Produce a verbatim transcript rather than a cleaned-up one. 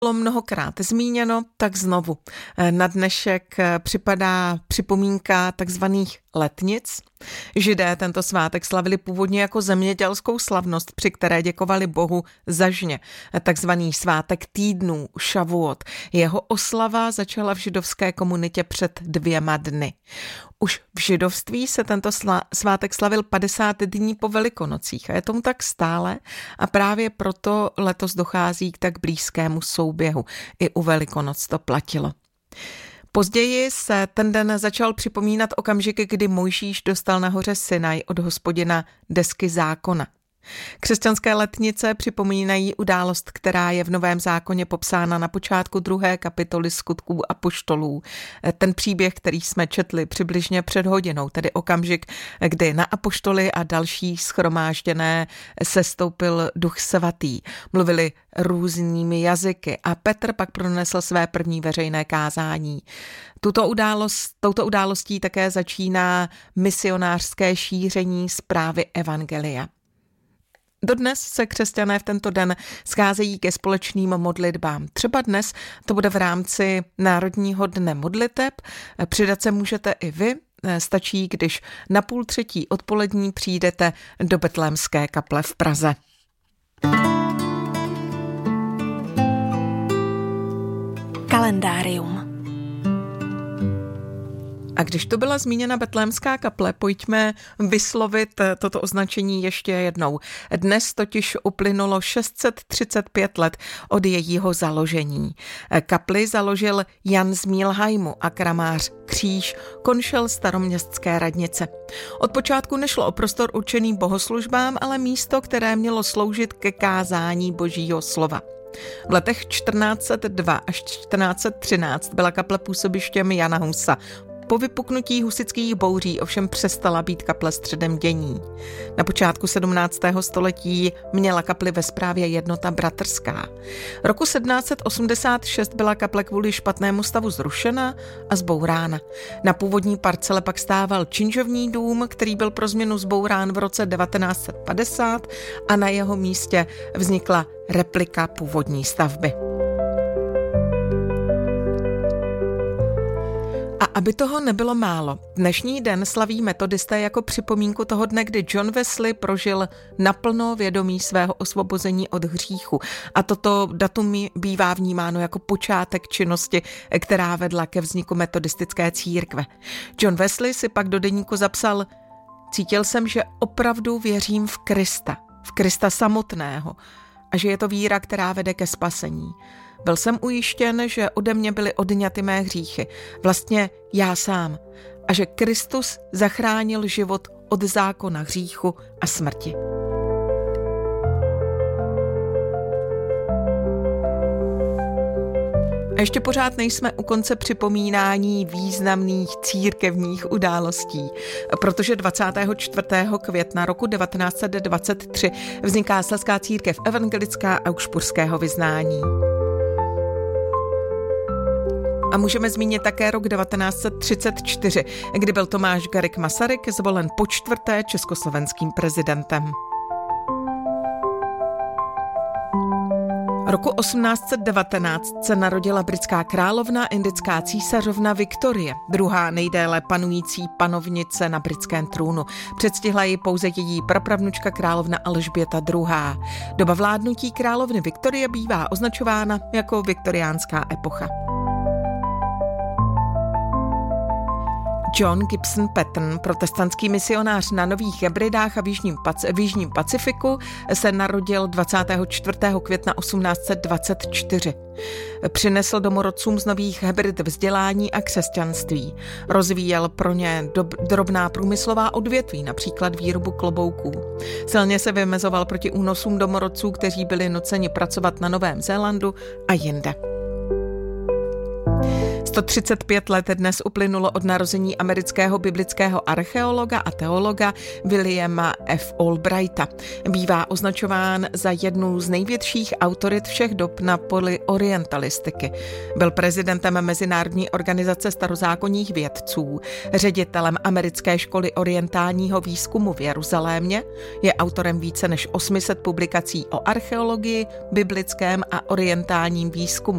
Bylo mnohokrát zmíněno, tak znovu. Na dnešek připadá připomínka takzvaných letnic. Židé tento svátek slavili původně jako zemědělskou slavnost, při které děkovali Bohu za žně. Takzvaný svátek týdnů, Šavuot. Jeho oslava začala v židovské komunitě před dvěma dny. Už v židovství se tento svátek slavil padesát dní po Velikonocích a je tomu tak stále a právě proto letos dochází k tak blízkému souběhu. I u Velikonoc to platilo. Později se ten den začal připomínat okamžiky, kdy Mojžíš dostal na hoře Sinaj od Hospodina desky zákona. Křesťanské letnice připomínají událost, která je v Novém zákoně popsána na počátku druhé kapitoly Skutků apoštolů. Ten příběh, který jsme četli přibližně před hodinou, tedy okamžik, kdy na apoštoly a další shromážděné sestoupil Duch svatý. Mluvili různými jazyky a Petr pak pronesl své první veřejné kázání. Tuto událost, touto událostí také začíná misionářské šíření zprávy evangelia. Dodnes se křesťané v tento den scházejí ke společným modlitbám. Třeba dnes to bude v rámci Národního dne modliteb. Přidat se můžete i vy. Stačí, když na půl třetí odpolední přijdete do Betlémské kaple v Praze. Kalendárium. A když to byla zmíněna Betlémská kaple, pojďme vyslovit toto označení ještě jednou. Dnes totiž uplynulo šest set třicet pět let od jejího založení. Kapli založil Jan z Mílheimu a kramář Kříž, konšel staroměstské radnice. Od počátku nešlo o prostor určený bohoslužbám, ale místo, které mělo sloužit ke kázání Božího slova. V letech čtrnáct set dva až čtrnáct set třináct byla kaple působištěm Jana Husa. Po vypuknutí husitských bouří ovšem přestala být kaple středem dění. Na počátku sedmnáctého století měla kapli ve správě jednota bratrská. Roku sedmnáct set osmdesát šest byla kaple kvůli špatnému stavu zrušena a zbourána. Na původní parcele pak stával činžovní dům, který byl pro změnu zbourán v roce devatenáct set padesát a na jeho místě vznikla replika původní stavby. A aby toho nebylo málo, dnešní den slaví metodisté jako připomínku toho dne, kdy John Wesley prožil naplno vědomí svého osvobození od hříchu. A toto datum bývá vnímáno jako počátek činnosti, která vedla ke vzniku metodistické církve. John Wesley si pak do deníku zapsal: cítil jsem, že opravdu věřím v Krista, v Krista samotného a že je to víra, která vede ke spasení. Byl jsem ujištěn, že ode mě byly odňaty mé hříchy, vlastně já sám, a že Kristus zachránil život od zákona hříchu a smrti. A ještě pořád nejsme u konce připomínání významných církevních událostí, protože dvacátého čtvrtého května roku devatenáct set dvacet tři vzniká Slezská církev evangelická augsburského vyznání. A můžeme zmínit také rok devatenáct set třicet čtyři, kdy byl Tomáš Garrigue Masaryk zvolen po čtvrté československým prezidentem. Roku osmnáct set devatenáct se narodila britská královna indická císařovna Viktorie, druhá nejdéle panující panovnice na britském trůnu. Předstihla ji pouze její prapravnučka královna Alžběta druhá. Doba vládnutí královny Viktorie bývá označována jako viktoriánská epocha. John Gibson Paton, protestantský misionář na Nových Hebridách a v Jižním, Pac- v Jižním Pacifiku, se narodil dvacátého čtvrtého května osmnáct set dvacet čtyři. Přinesl domorodcům z Nových Hebrid vzdělání a křesťanství. Rozvíjel pro ně dob- drobná průmyslová odvětví, například výrobu klobouků. Silně se vymezoval proti únosům domorodců, kteří byli nuceni pracovat na Novém Zélandu a jinde. sto třicet pět let dnes uplynulo od narození amerického biblického archeologa a teologa Williama F. Albrighta. Bývá označován za jednu z největších autorit všech dob na poli orientalistiky. Byl prezidentem Mezinárodní organizace starozákonních vědců, ředitelem Americké školy orientálního výzkumu v Jeruzalémě, je autorem více než osm set publikací o archeologii, biblickém a orientálním výzkumu.